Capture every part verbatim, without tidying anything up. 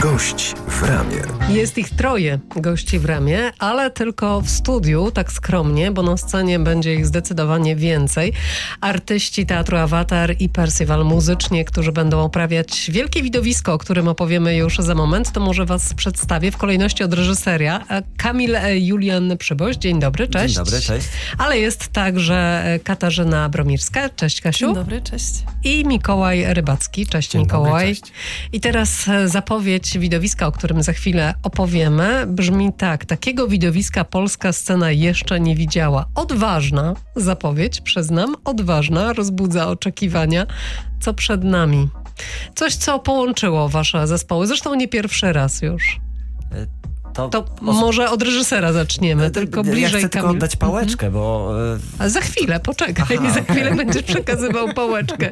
Gość w ramie. Jest ich troje gości w ramie, ale tylko w studiu, tak skromnie, bo na scenie będzie ich zdecydowanie więcej. Artyści Teatru Awatar i Percival muzycznie, którzy będą oprawiać wielkie widowisko, o którym opowiemy już za moment. To może was przedstawię w kolejności od reżyseria. Kamil Julian Przyboś. Dzień dobry, cześć. Dzień dobry, cześć. Ale jest także Katarzyna Bromirska. Cześć, Kasiu. Dzień dobry, cześć. I Mikołaj Rybacki. Cześć, Dzień Mikołaj. dobry, cześć. I teraz zapowiedź widowiska, o którym za chwilę opowiemy, brzmi tak. Takiego widowiska polska scena jeszcze nie widziała. Odważna zapowiedź, przyznam, odważna, rozbudza oczekiwania. Co przed nami? Coś, co połączyło wasze zespoły. Zresztą nie pierwszy raz już. To, To może od reżysera zaczniemy, tylko bliżej. Ja chcę tylko Kamil. oddać pałeczkę, bo... A za chwilę, poczekaj. Aha, za okay. chwilę będziesz przekazywał pałeczkę.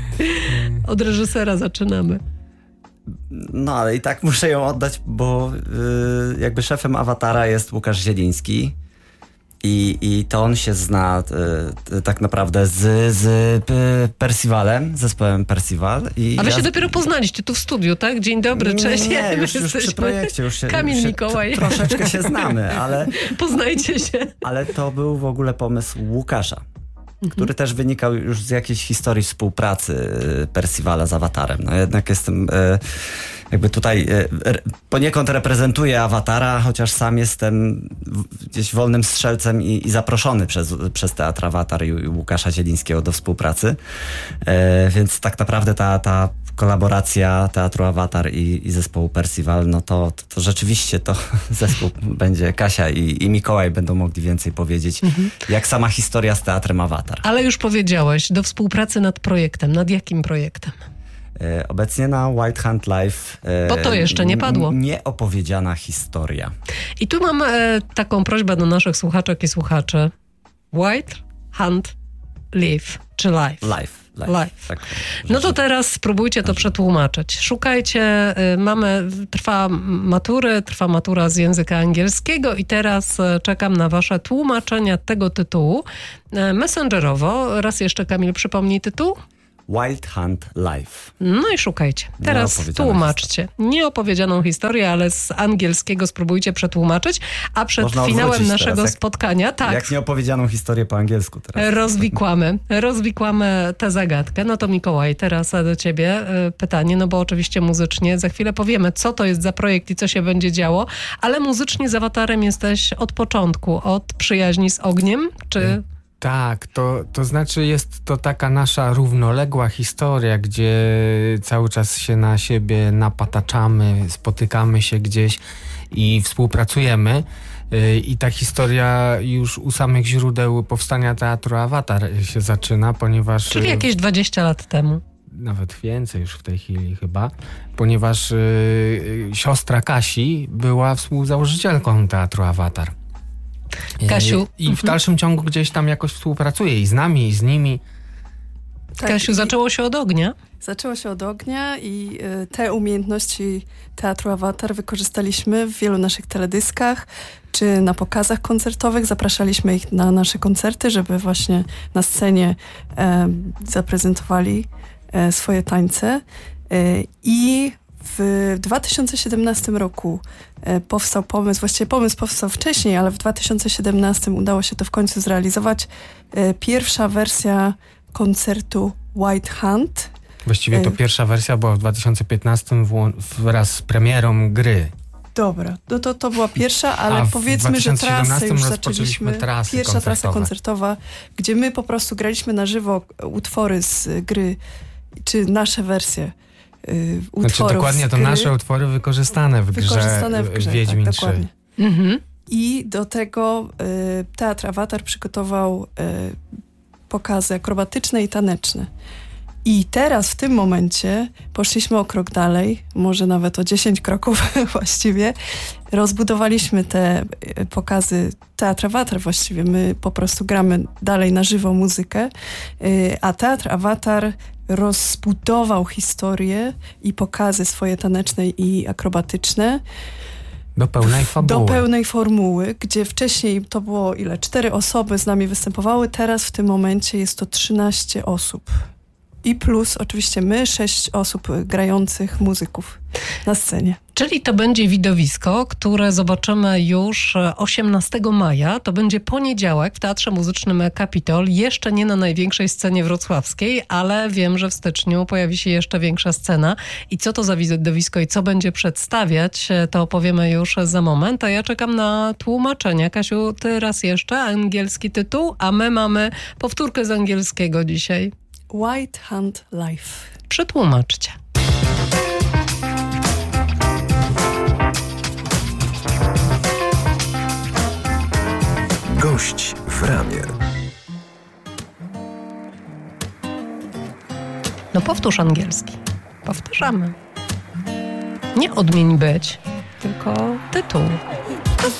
Od reżysera zaczynamy. No ale i tak muszę ją oddać, bo yy, jakby szefem Awatara jest Łukasz Zieliński i, i to on się zna yy, tak naprawdę z, z y, Percivalem, zespołem Percival. I A wy ja się z... dopiero poznaliście tu w studiu, tak? Dzień dobry, cześć. Nie, My już, już jesteśmy. przy projekcie. Już się, Kamil, już się, Mikołaj. t- troszeczkę się znamy, ale, Poznajcie się. ale to był w ogóle pomysł Łukasza. Mhm. Który też wynikał już z jakiejś historii współpracy Percivala z Awatarem. No jednak jestem e, jakby tutaj e, poniekąd reprezentuję Awatara, chociaż sam jestem gdzieś wolnym strzelcem i, i zaproszony przez, przez Teatr Awatar i, i Łukasza Zielińskiego do współpracy. E, więc tak naprawdę ta, ta kolaboracja Teatru Awatar i, i zespołu Percival, no to, to, to rzeczywiście to zespół będzie Kasia i, i Mikołaj będą mogli więcej powiedzieć, mhm. jak sama historia z Teatrem Awatar. Ale już powiedziałeś, do współpracy nad projektem. Nad jakim projektem? E, obecnie na White Hand Live. E, Bo to jeszcze nie padło. N- nieopowiedziana historia. I tu mam e, taką prośbę do naszych słuchaczek i słuchaczy. White Hand Live, czy Live? Live. Live. Live. Tak, no to teraz spróbujcie to przetłumaczyć. Szukajcie, y, mamy, trwa matury, trwa matura z języka angielskiego i teraz y, czekam na wasze tłumaczenia tego tytułu. Y, messengerowo, raz jeszcze Kamil, przypomnij tytuł. Wild Hunt Live. No i szukajcie. Teraz tłumaczcie. Nieopowiedzianą historię, ale z angielskiego spróbujcie przetłumaczyć, a przed Można finałem naszego teraz, jak, spotkania, tak. Jak nieopowiedzianą historię po angielsku teraz. Rozwikłamy, rozwikłamy tę zagadkę. No to Mikołaj, teraz do ciebie pytanie, no bo oczywiście muzycznie za chwilę powiemy, co to jest za projekt i co się będzie działo, ale muzycznie z Awatarem jesteś od początku, od Przyjaźni z ogniem, czy... Tak, to, to znaczy jest to taka nasza równoległa historia, gdzie cały czas się na siebie napataczamy, spotykamy się gdzieś i współpracujemy. I ta historia już u samych źródeł powstania Teatru Awatar się zaczyna, ponieważ... Czyli jakieś dwadzieścia lat temu. Nawet więcej już w tej chwili chyba, ponieważ y, siostra Kasi była współzałożycielką Teatru Awatar. Kasiu. I w dalszym ciągu gdzieś tam jakoś współpracuje i z nami, i z nimi. Tak, Kasiu, zaczęło się od ognia? Zaczęło się od ognia i y, te umiejętności Teatru Awatar wykorzystaliśmy w wielu naszych teledyskach, czy na pokazach koncertowych. Zapraszaliśmy ich na nasze koncerty, żeby właśnie na scenie e, zaprezentowali e, swoje tańce. E, I w dwa tysiące siedemnastym roku powstał pomysł, właściwie pomysł powstał wcześniej, ale w dwa tysiące siedemnastym udało się to w końcu zrealizować. Pierwsza wersja koncertu White Hand. Właściwie to pierwsza wersja była w dwa tysiące piętnastym wło- wraz z premierą gry. Dobra, no to, to była pierwsza, ale A w powiedzmy, że trasę już rozpoczęliśmy zaczęliśmy. trasy Pierwsza koncertowe. trasa koncertowa, gdzie my po prostu graliśmy na żywo utwory z gry, czy nasze wersje. Yy, znaczy dokładnie to nasze utwory wykorzystane w wykorzystane grze, w grze Wiedźmin tak, trzy. dokładnie. Mhm. I do tego y, Teatr Awatar przygotował y, pokazy akrobatyczne i taneczne. I teraz w tym momencie poszliśmy o krok dalej, może nawet o dziesięć kroków właściwie. Rozbudowaliśmy te y, pokazy Teatr Awatar właściwie. My po prostu gramy dalej na żywo muzykę, y, a Teatr Awatar rozbudował historię i pokazy swoje taneczne i akrobatyczne Do pełnej fabuły. Do pełnej formuły, gdzie wcześniej to było ile? Cztery osoby z nami występowały, teraz w tym momencie jest to trzynaście osób. I plus oczywiście my, sześć osób grających muzyków. na scenie. Czyli to będzie widowisko, które zobaczymy już osiemnastego maja. To będzie poniedziałek w Teatrze Muzycznym Kapitol. Jeszcze nie na największej scenie wrocławskiej, ale wiem, że w styczniu pojawi się jeszcze większa scena. I co to za widowisko i co będzie przedstawiać, to opowiemy już za moment. A ja czekam na tłumaczenia. Kasiu, ty raz jeszcze angielski tytuł, a my mamy powtórkę z angielskiego dzisiaj. White Hand Life. Przetłumaczcie. Gość w ramie. No powtórz angielski. Powtarzamy. Nie odmień być, tylko tytuł.